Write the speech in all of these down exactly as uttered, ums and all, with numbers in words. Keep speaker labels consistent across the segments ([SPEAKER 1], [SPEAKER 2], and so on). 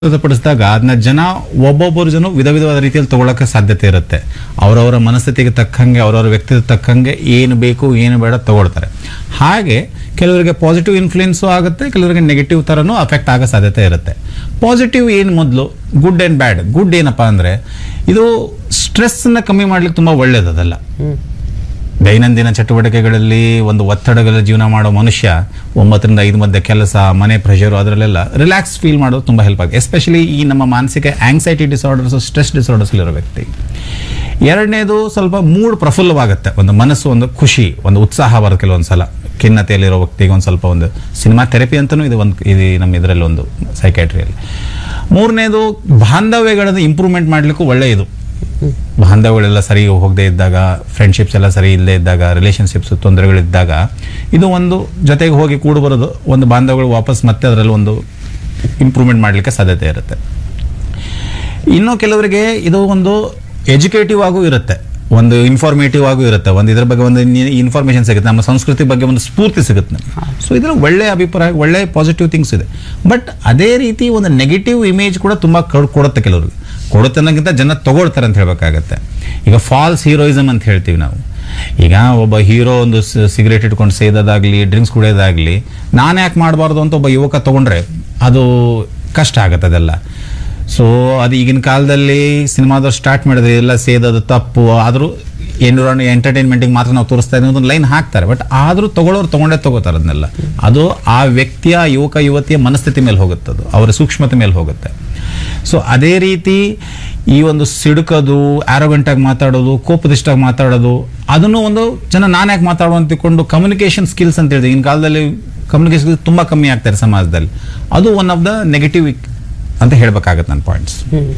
[SPEAKER 1] ಪಡಿಸಿದಾಗ ಅದನ್ನ ಜನ ಒಬ್ಬೊಬ್ಬರು ಜನ ವಿಧ ವಿಧವಾದ ರೀತಿಯಲ್ಲಿ ತಗೊಳಕ್ಕೆ ಸಾಧ್ಯತೆ ಇರುತ್ತೆ. ಅವರವರ ಮನಸ್ಥಿತಿಗೆ ತಕ್ಕಂಗೆ ಅವರವರ ವ್ಯಕ್ತಿತ್ವ ತಕ್ಕಂಗೆ ಏನು ಬೇಕು ಏನು ಬೇಡ ತಗೊಳ್ತಾರೆ. ಹಾಗೆ ಕೆಲವರಿಗೆ ಪಾಸಿಟಿವ್ ಇನ್ಫ್ಲುಯೆನ್ಸು ಆಗುತ್ತೆ, ಕೆಲವರಿಗೆ ನೆಗೆಟಿವ್ ಥರನೂ ಅಫೆಕ್ಟ್ ಆಗೋ ಸಾಧ್ಯತೆ ಇರುತ್ತೆ. ಪಾಸಿಟಿವ್ ಏನು ಮೊದಲು, ಗುಡ್ ಆ್ಯಂಡ್ ಬ್ಯಾಡ್. ಗುಡ್ ಏನಪ್ಪ ಅಂದರೆ ಇದು ಸ್ಟ್ರೆಸ್ಸನ್ನು ಕಮ್ಮಿ ಮಾಡ್ಲಿಕ್ಕೆ ತುಂಬ ಒಳ್ಳೆಯದಲ್ಲ. ದೈನಂದಿನ ಚಟುವಟಿಕೆಗಳಲ್ಲಿ ಒಂದು ಒತ್ತಡಗಳ ಜೀವನ ಮಾಡೋ ಮನುಷ್ಯ ಒಂಬತ್ತರಿಂದ ಐದು ಮಧ್ಯೆ ಕೆಲಸ, ಮನೆ ಪ್ರೆಷರು, ಅದರಲ್ಲೆಲ್ಲ ರಿಲ್ಯಾಕ್ಸ್ ಫೀಲ್ ಮಾಡೋದು ತುಂಬ ಹೆಲ್ಪ್ ಆಗುತ್ತೆ. ಎಸ್ಪೆಷಲಿ ಈ ನಮ್ಮ ಮಾನಸಿಕ ಆಂಗ್ಸೈಟಿ ಡಿಸಾರ್ಡರ್ಸು, ಸ್ಟ್ರೆಸ್ ಡಿಸಾರ್ಡರ್ಸ್ಲಿರೋ ವ್ಯಕ್ತಿ. ಎರಡನೇದು ಸ್ವಲ್ಪ ಮೂಡ್ ಪ್ರಫುಲ್ಲವಾಗುತ್ತೆ, ಒಂದು ಮನಸ್ಸು ಒಂದು ಖುಷಿ, ಒಂದು ಉತ್ಸಾಹ ಬರುತ್ತೆ. ಕೆಲವೊಂದು ಸಲ ಖಿನ್ನತೆಯಲ್ಲಿರೋ ವ್ಯಕ್ತಿಗೆ ಒಂದು ಸ್ವಲ್ಪ ಒಂದು ಸಿನಿಮಾ ಥೆರಪಿ ಅಂತಲೂ ಇದು ಒಂದು ಇದು ನಮ್ಮ ಇದರಲ್ಲಿ ಒಂದು ಸೈಕ್ಯಾಟ್ರಿಯಲ್ಲಿ. ಮೂರನೇದು ಬಾಂಧವ್ಯಗಳನ್ನು ಇಂಪ್ರೂವ್ಮೆಂಟ್ ಮಾಡಲಿಕ್ಕೂ ಒಳ್ಳೆಯದು. ಬಾಂಧವ್ಯಗಳೆಲ್ಲ ಸರಿ ಹೋಗದೆ ಇದ್ದಾಗ, ಫ್ರೆಂಡ್ಶಿಪ್ಸ್ ಎಲ್ಲ ಸರಿ ಇಲ್ಲದೆ ಇದ್ದಾಗ, ರಿಲೇಷನ್ಶಿಪ್ಸ್ ತೊಂದರೆಗಳಿದ್ದಾಗ ಇದು ಒಂದು ಜೊತೆಗೆ ಹೋಗಿ ಕೂಡು ಬರೋದು, ಒಂದು ಬಾಂಧವ್ಯಗಳು ವಾಪಸ್ ಮತ್ತೆ ಅದರಲ್ಲಿ ಒಂದು ಇಂಪ್ರೂವ್ಮೆಂಟ್ ಮಾಡಲಿಕ್ಕೆ ಸಾಧ್ಯತೆ ಇರುತ್ತೆ. ಇನ್ನು ಕೆಲವರಿಗೆ ಇದು ಒಂದು ಎಜುಕೇಟಿವ್ ಆಗೂ ಇರುತ್ತೆ, ಒಂದು ಇನ್ಫಾರ್ಮೇಟಿವ್ ಆಗೂ ಇರುತ್ತೆ, ಒಂದು ಇದ್ರ ಬಗ್ಗೆ ಒಂದು ಇನ್ಫಾರ್ಮೇಷನ್ ಸಿಗುತ್ತೆ, ನಮ್ಮ ಸಂಸ್ಕೃತಿ ಬಗ್ಗೆ ಒಂದು ಸ್ಫೂರ್ತಿ ಸಿಗುತ್ತೆ ನಮಗೆ. ಸೊ ಇದರ ಒಳ್ಳೆಯ ಅಭಿಪ್ರಾಯ, ಒಳ್ಳೆಯ ಪಾಸಿಟಿವ್ ಥಿಂಗ್ಸ್ ಇದೆ. ಬಟ್ ಅದೇ ರೀತಿ ಒಂದು ನೆಗೆಟಿವ್ ಇಮೇಜ್ ಕೂಡ ತುಂಬ ಕೊಡುತ್ತೆ. ಕೆಲವ್ರಿಗೆ ಕೊಡುತ್ತೆ ಅನ್ನೋಕ್ಕಿಂತ ಜನ ತಗೊಳ್ತಾರೆ ಅಂತ ಹೇಳಬೇಕಾಗತ್ತೆ. ಈಗ ಫಾಲ್ಸ್ ಹೀರೋಯಿಸಮ್ ಅಂತ ಹೇಳ್ತೀವಿ ನಾವು. ಈಗ ಒಬ್ಬ ಹೀರೋ ಒಂದು ಸಿಗರೇಟ್ ಇಟ್ಕೊಂಡು ಸೇದೋದಾಗಲಿ, ಡ್ರಿಂಕ್ಸ್ ಕುಡಿಯೋದಾಗಲಿ, ನಾನು ಯಾಕೆ ಮಾಡಬಾರ್ದು ಅಂತ ಒಬ್ಬ ಯುವಕ ತೊಗೊಂಡ್ರೆ ಅದು ಕಷ್ಟ ಆಗುತ್ತೆ ಅದೆಲ್ಲ. ಸೊ ಅದು ಈಗಿನ ಕಾಲದಲ್ಲಿ ಸಿನಿಮಾದವ್ರು ಸ್ಟಾರ್ಟ್ ಮಾಡಿದ್ರೆ ಎಲ್ಲ ಸೇದೋದು ತಪ್ಪು, ಆದರೂ ಎನ್ವಿರಾನ್ ಎಂಟರ್ಟೈನ್ಮೆಂಟಿಗೆ ಮಾತ್ರ ನಾವು ತೋರಿಸ್ತಾ ಇದ್ದೀವಿ ಒಂದು ಲೈನ್ ಹಾಕ್ತಾರೆ. ಬಟ್ ಆದರೂ ತೊಗೊಳ್ಳೋರು ತೊಗೊಂಡೇ ತೊಗೋತಾರೆ ಅದನ್ನೆಲ್ಲ. ಅದು ಆ ವ್ಯಕ್ತಿಯ, ಯುವಕ ಯುವತಿಯ ಮನಸ್ಥಿತಿ ಮೇಲೆ ಹೋಗುತ್ತೆ, ಅದು ಅವರ ಸೂಕ್ಷ್ಮತೆ ಮೇಲೆ ಹೋಗುತ್ತೆ. ಸೊ ಅದೇ ರೀತಿ ಈ ಒಂದು ಸಿಡುಕೋದು, ಆರೋಗೆಂಟಾಗಿ ಮಾತಾಡೋದು, ಕೋಪದಿಷ್ಟಾಗಿ ಮಾತಾಡೋದು, ಅದನ್ನು ಒಂದು ಜನ ನಾನು ಯಾಕೆ ಮಾತಾಡೋ ಅಂತ ತಿಳ್ಕೊಂಡು ಕಮ್ಯುನಿಕೇಷನ್ ಸ್ಕಿಲ್ಸ್ ಅಂತ ಹೇಳಿದೆ. ಈಗಿನ ಕಾಲದಲ್ಲಿ ಕಮ್ಯುನಿಕೇಷನ್ ತುಂಬ ಕಮ್ಮಿ ಆಗ್ತಾರೆ ಸಮಾಜದಲ್ಲಿ. ಅದು ಒನ್ ಆಫ್ ದ ನೆಗೆಟಿವ್ ಅಂತ ಹೇಳ್ಬೇಕಾಗತ್ತೆ ನನ್ನ ಪಾಯಿಂಟ್ಸ್.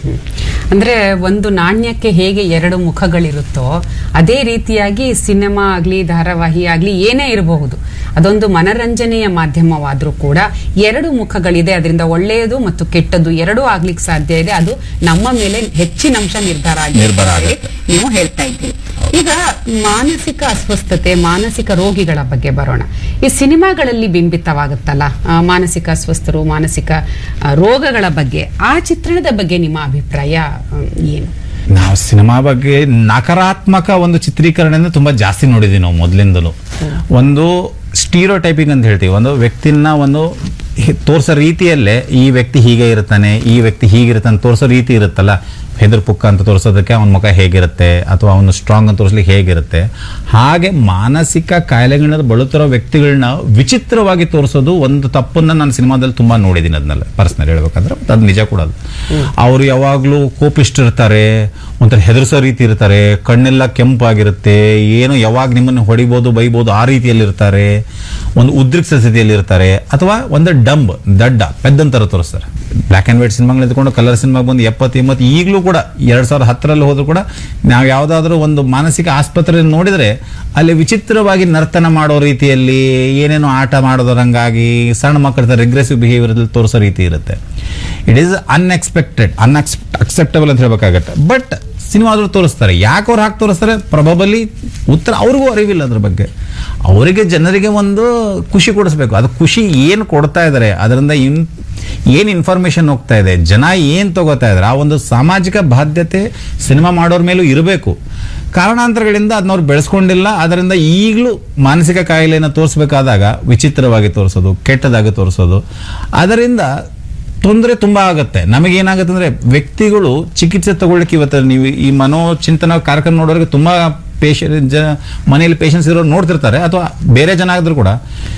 [SPEAKER 2] ಅಂದ್ರೆ ಒಂದು ನಾಣ್ಯಕ್ಕೆ ಹೇಗೆ ಎರಡು ಮುಖಗಳಿರುತ್ತೋ ಅದೇ ರೀತಿಯಾಗಿ ಸಿನಿಮಾ ಆಗ್ಲಿ, ಧಾರಾವಾಹಿ ಆಗ್ಲಿ, ಏನೇ ಇರಬಹುದು, ಅದೊಂದು ಮನರಂಜನೆಯ ಮಾಧ್ಯಮವಾದ್ರೂ ಕೂಡ ಎರಡು ಮುಖಗಳಿದೆ. ಅದರಿಂದ ಒಳ್ಳೆಯದು ಮತ್ತು ಕೆಟ್ಟದ್ದು ಎರಡೂ ಆಗ್ಲಿಕ್ಕೆ ಸಾಧ್ಯ ಇದೆ. ಅದು ನಮ್ಮ ಮೇಲೆ ಹೆಚ್ಚಿನ ಅಂಶ ನಿರ್ಧಾರ ಆಗಿ ನೀವು ಹೇಳ್ತಾ ಇದ್ದೀರಿ. ಈಗ ಮಾನಸಿಕ ಅಸ್ವಸ್ಥತೆ, ಮಾನಸಿಕ ರೋಗಿಗಳ ಬಗ್ಗೆ ಬರೋಣ. ಈ ಸಿನಿಮಾಗಳಲ್ಲಿ ಬಿಂಬಿತವಾಗುತ್ತಲ್ಲ ಮಾನಸಿಕ ಅಸ್ವಸ್ಥರು, ಮಾನಸಿಕ ರೋಗಗಳ ಬಗ್ಗೆ, ಆ ಚಿತ್ರಣದ ಬಗ್ಗೆ ನಿಮ್ಮ ಅಭಿಪ್ರಾಯ ಏನು?
[SPEAKER 1] ನಾವು ಸಿನಿಮಾ ಬಗ್ಗೆ ನಕಾರಾತ್ಮಕ ಒಂದು ಚಿತ್ರೀಕರಣ ತುಂಬಾ ಜಾಸ್ತಿ ನೋಡಿದೀವಿ ನಾವು ಮೊದಲಿಂದಲೂ. ಒಂದು ಸ್ಟೀರಿಯೋ ಟೈಪಿಂಗ್ ಅಂತ ಹೇಳ್ತೀವಿ, ಒಂದು ವ್ಯಕ್ತಿನ ಒಂದು ತೋರಿಸೋ ರೀತಿಯಲ್ಲೇ ಈ ವ್ಯಕ್ತಿ ಹೀಗೆ ಇರ್ತಾನೆ, ಈ ವ್ಯಕ್ತಿ ಹೀಗಿರ್ತಾನೆ ತೋರಿಸೋ ರೀತಿ ಇರುತ್ತಲ್ಲ. ಹೆದರ್ ಪುಕ್ಕ ಅಂತ ತೋರಿಸೋದಕ್ಕೆ ಅವನ ಮುಖ ಹೇಗಿರುತ್ತೆ, ಅಥವಾ ಅವನು ಸ್ಟ್ರಾಂಗ್ ಅಂತ ತೋರಿಸ್ಲಿಕ್ಕೆ ಹೇಗಿರುತ್ತೆ, ಹಾಗೆ ಮಾನಸಿಕ ಕಾಯಿಲೆಗಳನ್ನ ಬಳಲ್ತಿರೋ ವ್ಯಕ್ತಿಗಳನ್ನ ವಿಚಿತ್ರವಾಗಿ ತೋರಿಸೋದು ಒಂದು ತಪ್ಪನ್ನ ನಾನು ಸಿನಿಮಾದಲ್ಲಿ ತುಂಬಾ ನೋಡಿದ್ದೀನಿ. ಅದನ್ನೆಲ್ಲ ಪರ್ಸನಲ್ ಹೇಳ್ಬೇಕಂದ್ರೆ ಅದು ನಿಜ ಕೂಡ. ಅದು ಅವರು ಯಾವಾಗಲೂ ಕೋಪಿಷ್ಟಿರ್ತಾರೆ, ಒಂಥರ ಹೆದರ್ಸೋ ರೀತಿ ಇರ್ತಾರೆ, ಕಣ್ಣೆಲ್ಲ ಕೆಂಪಾಗಿರುತ್ತೆ, ಏನು ಯಾವಾಗ ನಿಮ್ಮನ್ನು ಹೊಡಿಬೋದು ಬೈಬೋದು ಆ ರೀತಿಯಲ್ಲಿ ಇರ್ತಾರೆ, ಒಂದು ಉದ್ರಿಕ್ತ ಸ್ಥಿತಿಯಲ್ಲಿ ಇರ್ತಾರೆ, ಅಥವಾ ಒಂದು ಡಂಬ್ ದಡ್ಡ ಪೆದ್ದಂತರ ತೋರಿಸ್ತಾರೆ. ಬ್ಲ್ಯಾಕ್ ಆ್ಯಂಡ್ ವೈಟ್ ಸಿನಿಮಾಗಳು ಎತ್ಕೊಂಡು ಕಲರ್ ಸಿನಿಮಾಗೆ ಬಂದು ಎಪ್ಪತ್ತು ಎಂಬತ್ತು ಈಗಲೂ ಕೂಡ ಎರಡ್ ಸಾವಿರದ ಹತ್ತರಲ್ಲಿ ಹೋದ್ರು ಕೂಡ ನಾವು ಯಾವುದಾದ್ರೂ ಒಂದು ಮಾನಸಿಕ ಆಸ್ಪತ್ರೆ ನೋಡಿದ್ರೆ ಅಲ್ಲಿ ವಿಚಿತ್ರವಾಗಿ ನರ್ತನ ಮಾಡೋ ರೀತಿಯಲ್ಲಿ, ಏನೇನೋ ಆಟ ಮಾಡೋದ್ರಂಗಾಗಿ, ಸಣ್ಣ ಮಕ್ಕಳ ರಿಗ್ರೆಸಿವ್ ಬಿಹೇವಿಯರ್ ತೋರಿಸೋ ರೀತಿ ಇರುತ್ತೆ. ಇಟ್ ಈಸ್ ಅನ್ಎಕ್ಸ್ಪೆಕ್ಟೆಡ್, ಅನ್ಎಕ್ಸ್ ಅಕ್ಸೆಪ್ಟಬಲ್ ಅಂತ ಹೇಳ್ಬೇಕಾಗತ್ತೆ. ಬಟ್ ಸಿನಿಮಾದ್ರು ತೋರಿಸ್ತಾರೆ. ಯಾಕೆ ಅವ್ರು ಹಾಕಿ ತೋರಿಸ್ತಾರೆ? ಪ್ರೊಬಬಲಿ ಉತ್ತರ ಅವ್ರಿಗೂ ಅರಿವಿಲ್ಲ ಅದ್ರ ಬಗ್ಗೆ. ಅವರಿಗೆ ಜನರಿಗೆ ಒಂದು ಖುಷಿ ಕೊಡಿಸ್ಬೇಕು. ಅದು ಖುಷಿ ಏನು ಕೊಡ್ತಾ ಇದ್ದಾರೆ, ಅದರಿಂದ ಇನ್ ಏನು ಇನ್ಫಾರ್ಮೇಶನ್ ಹೋಗ್ತಾ ಇದೆ, ಜನ ಏನು ತಗೋತಾ ಇದ್ದಾರೆ, ಆ ಒಂದು ಸಾಮಾಜಿಕ ಬಾಧ್ಯತೆ ಸಿನಿಮಾ ಮಾಡೋರ ಮೇಲೂ ಇರಬೇಕು. ಕಾರಣಾಂತರಗಳಿಂದ ಅದನ್ನವ್ರು ಬೆಳೆಸ್ಕೊಂಡಿಲ್ಲ. ಅದರಿಂದ ಈಗಲೂ ಮಾನಸಿಕ ಕಾಯಿಲೆಯನ್ನು ತೋರಿಸ್ಬೇಕಾದಾಗ ವಿಚಿತ್ರವಾಗಿ ತೋರಿಸೋದು, ಕೆಟ್ಟದಾಗಿ ತೋರಿಸೋದು, ಅದರಿಂದ ತೊಂದರೆ ತುಂಬ ಆಗುತ್ತೆ. ನಮಗೇನಾಗುತ್ತೆ ಅಂದರೆ ವ್ಯಕ್ತಿಗಳು ಚಿಕಿತ್ಸೆ ತಗೊಳ್ಳಿಕ್ಕೆ, ಇವತ್ತು ನೀವು ಈ ಮನೋಚಿಂತನ ಕಾರ್ಯಕ್ರಮ ನೋಡೋರಿಗೆ ತುಂಬ ಪೇಷಂಟ್ ಜ ಮನೆಯಲ್ಲಿ ಪೇಷನ್ಸ್ ಇರೋರು ನೋಡ್ತಿರ್ತಾರೆ, ಅಥವಾ ಬೇರೆ ಜನ ಆಗಿದ್ರು ಕೂಡ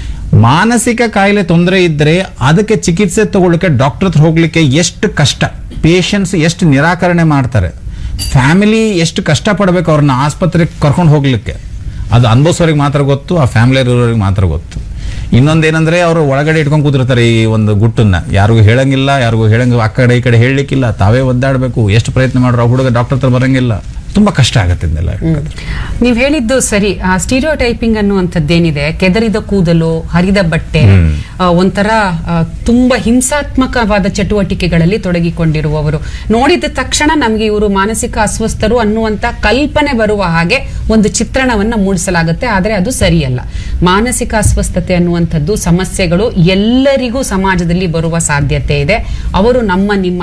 [SPEAKER 1] ಮಾನಸಿಕ ಕಾಯಿಲೆ ತೊಂದರೆ ಇದ್ದರೆ ಅದಕ್ಕೆ ಚಿಕಿತ್ಸೆ ತಗೊಳ್ಳಿಕ್ಕೆ ಡಾಕ್ಟರ್ ಹತ್ರ ಹೋಗ್ಲಿಕ್ಕೆ ಎಷ್ಟು ಕಷ್ಟ, ಪೇಷಂಟ್ಸ್ ಎಷ್ಟು ನಿರಾಕರಣೆ ಮಾಡ್ತಾರೆ, ಫ್ಯಾಮಿಲಿ ಎಷ್ಟು ಕಷ್ಟಪಡಬೇಕು ಅವ್ರನ್ನ ಆಸ್ಪತ್ರೆಗೆ ಕರ್ಕೊಂಡು ಹೋಗ್ಲಿಕ್ಕೆ, ಅದು ಅನುಭವಿಸೋರಿಗೆ ಮಾತ್ರ ಗೊತ್ತು, ಆ ಫ್ಯಾಮಿಲಿ ಇರೋರಿಗೆ ಮಾತ್ರ ಗೊತ್ತು. ಇನ್ನೊಂದೇನಂದ್ರೆ ಅವರು ಒಳಗಡೆ ಇಟ್ಕೊಂಡು ಕೂತಿರ್ತಾರೆ ಈ ಒಂದು ಗುಟ್ಟನ್ನ, ಯಾರಿಗೂ ಹೇಳಂಗಿಲ್ಲ, ಯಾರಿಗೂ ಹೇಳಂಗ ಆ ಕಡೆ ಈ ಕಡೆ ಹೇಳಲಿಕ್ಕಿಲ್ಲ, ತಾವೇ ಒದ್ದಾಡಬೇಕು. ಎಷ್ಟು ಪ್ರಯತ್ನ ಮಾಡ್ರು ಆ ಹುಡುಗ ಡಾಕ್ಟರ್ ಹತ್ರ ಬರಂಗಿಲ್ಲ. ತುಂಬಾ ಕಷ್ಟ ಆಗುತ್ತೆ ಇದನ್ನೆಲ್ಲ.
[SPEAKER 2] ನೀವ್ ಹೇಳಿದ್ದು ಸರಿ. ಆ ಸ್ಟೀರಿಯೋ ಟೈಪಿಂಗ್ ಅನ್ನುವಂಥದ್ದೇನಿದೆ, ಕೆದರಿದ ಕೂದಲು, ಹರಿದ ಬಟ್ಟೆ, ಆ, ಒಂಥರ ಆ, ತುಂಬಾ ಹಿಂಸಾತ್ಮಕವಾದ ಚಟುವಟಿಕೆಗಳಲ್ಲಿ ತೊಡಗಿಕೊಂಡಿರುವವರು, ನೋಡಿದ ತಕ್ಷಣ ನಮ್ಗೆ ಇವರು ಮಾನಸಿಕ ಅಸ್ವಸ್ಥರು ಅನ್ನುವಂತ ಕಲ್ಪನೆ ಬರುವ ಹಾಗೆ ಒಂದು ಚಿತ್ರಣವನ್ನ ಮೂಡಿಸಲಾಗುತ್ತೆ. ಆದ್ರೆ ಅದು ಸರಿಯಲ್ಲ. ಮಾನಸಿಕ ಅಸ್ವಸ್ಥತೆ ಅನ್ನುವಂಥದ್ದು ಸಮಸ್ಯೆಗಳು ಎಲ್ಲರಿಗೂ ಸಮಾಜದಲ್ಲಿ ಬರುವ ಸಾಧ್ಯತೆ ಇದೆ. ಅವರು ನಮ್ಮ ನಿಮ್ಮ